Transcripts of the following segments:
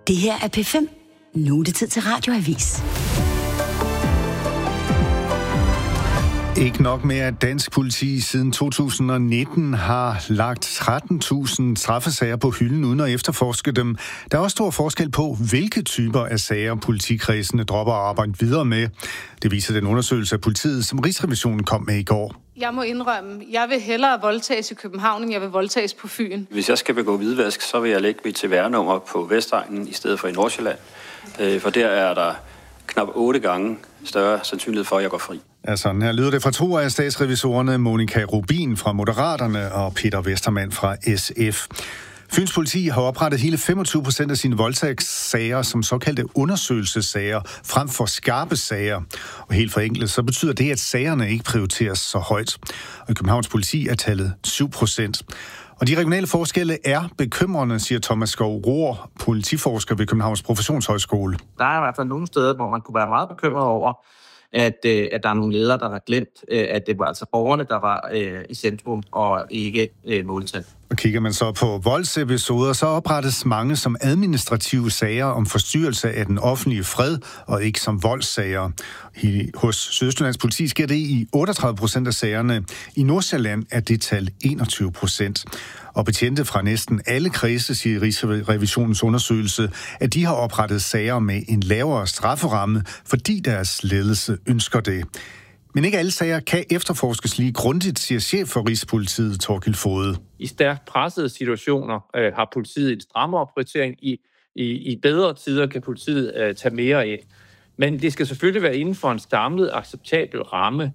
Det her er P5. Nu er det tid til Radioavis. Ikke nok med, at dansk politi siden 2019 har lagt 13.000 straffesager på hylden uden at efterforske dem. Der er også stor forskel på, hvilke typer af sager politikredsene dropper at arbejde videre med. Det viser den undersøgelse af politiet, som Rigsrevisionen kom med i går. Jeg må indrømme, jeg vil hellere voldtages i København, end jeg vil voldtages på Fyn. Hvis jeg skal begå hvidvask, så vil jeg lægge mit CVR-nummer på Vestegnen i stedet for i Nordsjælland. For der er der knap 8 gange større sandsynlighed for, at jeg går fri. Ja, sådan her lyder det fra to af statsrevisorerne, Monika Rubin fra Moderaterne og Peter Westermann fra SF. Fyns politi har oprettet hele 25% af sine voldtægtssager som såkaldte undersøgelsessager frem for skarpe sager. Og helt forenklet, så betyder det, at sagerne ikke prioriteres så højt. Og i Københavns politi er tallet 7%. Og de regionale forskelle er bekymrende, siger Thomas Skov Rohr, politiforsker ved Københavns Professionshøjskole. Der er i hvert fald nogle steder, hvor man kunne være meget bekymret over, at der er nogle ledere, der har glemt, at det var altså borgerne, der var i centrum og ikke måltal. Og kigger man så på voldsepisoder, så oprettes mange som administrative sager om forstyrrelse af den offentlige fred, og ikke som voldssager. Hos Sydøstjyllands politi sker det i 38% af sagerne. I Nordsjælland er det tal 21%. Og betjente fra næsten alle kredse, siger Rigsrevisionens undersøgelse, at de har oprettet sager med en lavere strafferamme, fordi deres ledelse ønsker det. Men ikke alle sager kan efterforskes lige grundigt, siger chef for Rigspolitiet, Torkild Foged. I stærkt pressede situationer har politiet en strammere prioritering. I bedre tider kan politiet tage mere ind. Men det skal selvfølgelig være inden for en samlet acceptabel ramme.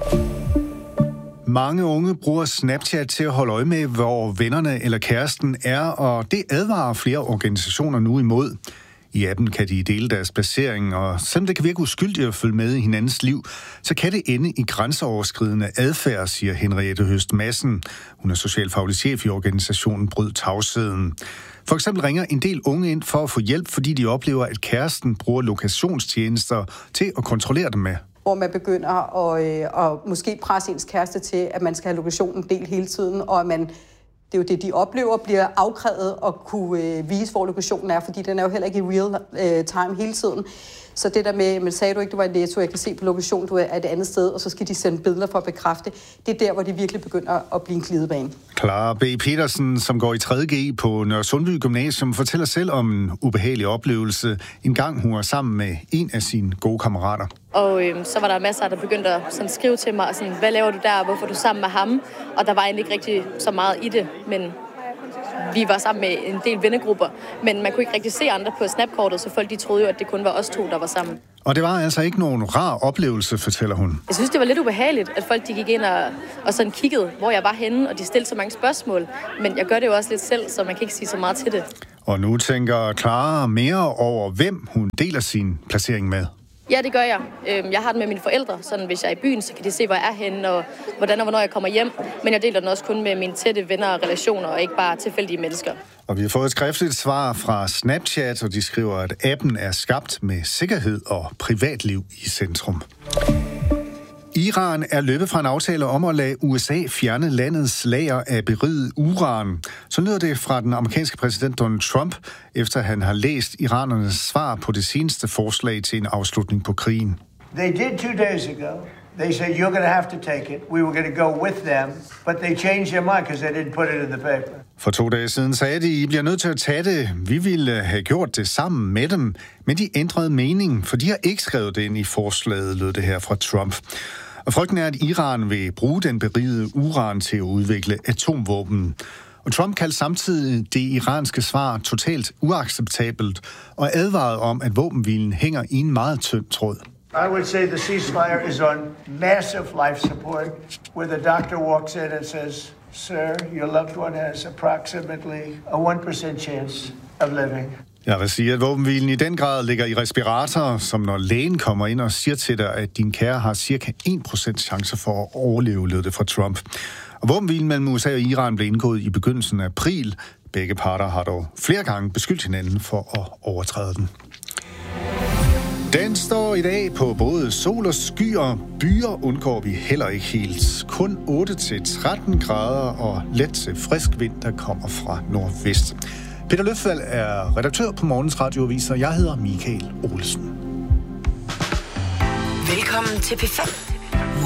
Mange unge bruger Snapchat til at holde øje med, hvor vennerne eller kæresten er, og det advarer flere organisationer nu imod. I appen kan de dele deres placering, og selvom det kan virke uskyldigt at følge med i hinandens liv, så kan det ende i grænseoverskridende adfærd, siger Henriette Høst Madsen. Hun er socialfaglig chef i organisationen Bryd Tavsheden. For eksempel ringer en del unge ind for at få hjælp, fordi de oplever, at kæresten bruger lokationstjenester til at kontrollere dem med. Hvor man begynder at måske presse ens kæreste til, at man skal have lokationen delt hele tiden, og at man, det er jo det, de oplever, bliver afkrævet og kunne vise, hvor lokationen er, fordi den er jo heller ikke i real time hele tiden. Så det der med, men sagde du ikke, du var i Netto, jeg kan se på lokationen, du er et andet sted, og så skal de sende billeder for at bekræfte. Det er der, hvor det virkelig begynder at blive en glidebane. Clara B. Petersen, som går i 3.G på Nørresundby Gymnasium, fortæller selv om en ubehagelig oplevelse, en gang hun var sammen med en af sine gode kammerater. Og så var der masser, der begyndte at sådan skrive til mig, sådan, hvad laver du der, hvorfor er du sammen med ham? Og der var egentlig ikke rigtig så meget i det, men vi var sammen med en del vennegrupper, men man kunne ikke rigtig se andre på snapkortet, så folk de troede jo, at det kun var os to, der var sammen. Og det var altså ikke nogen rar oplevelse, fortæller hun. Jeg synes, det var lidt ubehageligt, at folk de gik ind og sådan kiggede, hvor jeg var henne, og de stillede så mange spørgsmål. Men jeg gør det jo også lidt selv, så man kan ikke sige så meget til det. Og nu tænker Clara mere over, hvem hun deler sin placering med. Ja, det gør jeg. Jeg har den med mine forældre, sådan hvis jeg er i byen, så kan de se, hvor jeg er henne, og hvordan og hvornår jeg kommer hjem. Men jeg deler den også kun med mine tætte venner og relationer, og ikke bare tilfældige mennesker. Og vi har fået et skriftligt svar fra Snapchat, og de skriver, at appen er skabt med sikkerhed og privatliv i centrum. Iran er løbet fra en aftale om at lade USA fjerne landets lager af beriget uran. Så lyder det fra den amerikanske præsident Donald Trump, efter han har læst iranernes svar på det seneste forslag til en afslutning på krigen. They did 2 days ago. They said you're going to have to take it. We were going to go with them, but they changed their mind because they didn't put it in the paper. For 2 dage siden sagde de, I bliver nødt til at tage det. Vi ville have gjort det sammen med dem, men de ændrede mening, for de har ikke skrevet det ind i forslaget, lød det her fra Trump. Og frygten er, at Iran vil bruge den berigede uran til at udvikle atomvåben. Og Trump kaldte samtidig det iranske svar totalt uacceptabelt og advarede om, at våbenhvilen hænger i en meget tynd tråd. I would say the ceasefire is on massive life support, where the doctor walks in and says, "Sir, your loved one has approximately a 1% chance of living." Jeg vil sige, at våbenhvilen i den grad ligger i respirator, som når lægen kommer ind og siger til dig, at din kære har cirka 1% chance for at overleve, lød det fra Trump. Og våbenhvilen mellem USA og Iran blev indgået i begyndelsen af april. Begge parter har dog flere gange beskyldt hinanden for at overtræde den. Den står i dag på både sol og skyer. Byer undgår vi heller ikke helt. Kun 8-13 grader og let til frisk vind, der kommer fra nordvest. Peter Løfvald er redaktør på Morgens Radioavis, og jeg hedder Michael Olsen. Velkommen til P5.